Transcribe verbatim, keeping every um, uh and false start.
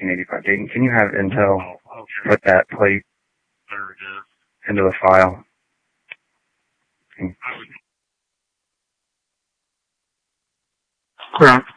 nineteen eighty-five date. And can you have Intel Oh, okay. put that plate Very good. into the file? I would Grant.